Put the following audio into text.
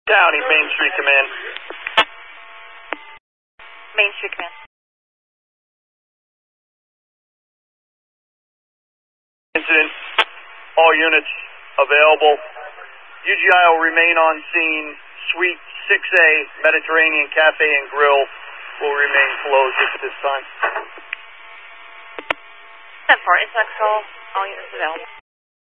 County, Main Street Command. Main Street Command. Incident. All units available. UGI will remain on scene. Suite 6A, Mediterranean Cafe and Grill will remain closed at this time. 10-4, inside control, all units available.